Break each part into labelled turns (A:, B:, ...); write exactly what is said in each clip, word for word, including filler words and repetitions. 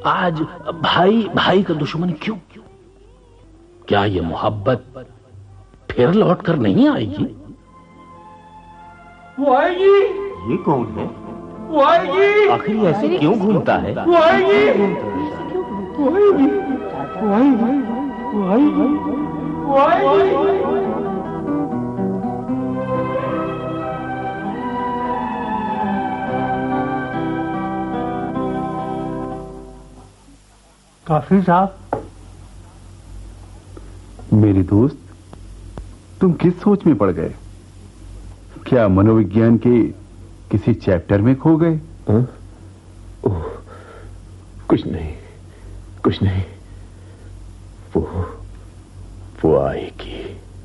A: आज भाई भाई का दुश्मन क्यों? क्या ये मोहब्बत फिर लौट कर नहीं आएगी?
B: वो आएगी।
C: ये कौन है?
B: वो आएगी।
C: आखिर ऐसे क्यों घूमता है?
B: वो आएगी। वो आएगी। वो आएगी। वो आएगी। वो आएगी।
D: काफिर साहब।
E: मेरे दोस्त, तुम किस सोच में पड़ गए? क्या मनोविज्ञान के किसी चैप्टर में खो गए?
C: ओह, कुछ नहीं, कुछ नहीं। वो वो आएगी।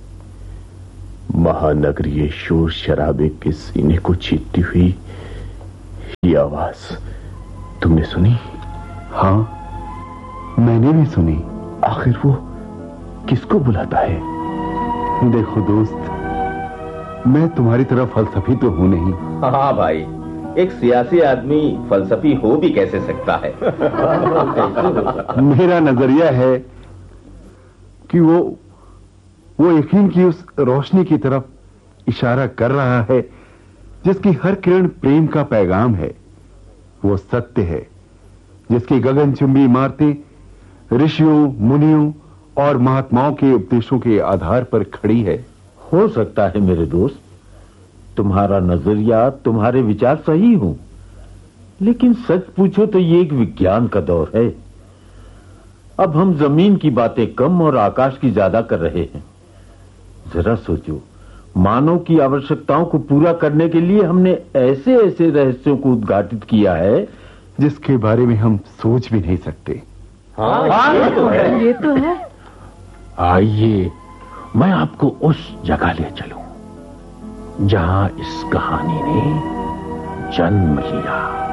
C: महानगरीय शोर शराबे के सीने को चीरती हुई ये आवाज तुमने सुनी?
E: हाँ, मैंने भी सुनी।
C: आखिर वो किसको बुलाता है?
E: देखो दोस्त, मैं तुम्हारी तरह फलसफी तो हूं नहीं।
F: हाँ भाई, एक सियासी आदमी फलसफी हो भी कैसे सकता है?
E: मेरा नजरिया है कि वो वो यकीन की उस रोशनी की तरफ इशारा कर रहा है जिसकी हर किरण प्रेम का पैगाम है। वो सत्य है जिसकी गगनचुंबी इमारतें ऋषियों, मुनियों और महात्माओं के उपदेशों के आधार पर खड़ी है।
C: हो सकता है मेरे दोस्त, तुम्हारा नजरिया, तुम्हारे विचार सही हो, लेकिन सच पूछो तो ये एक विज्ञान का दौर है। अब हम जमीन की बातें कम और आकाश की ज्यादा कर रहे हैं। जरा सोचो, मानव की आवश्यकताओं को पूरा करने के लिए हमने ऐसे ऐसे रहस्यों को उद्घाटित किया है
E: जिसके बारे में हम सोच भी नहीं सकते।
F: हाँ, हाँ, ये तो है।
G: ये तो है।
A: आइए, मैं आपको उस जगह ले चलूं जहां इस कहानी ने जन्म लिया।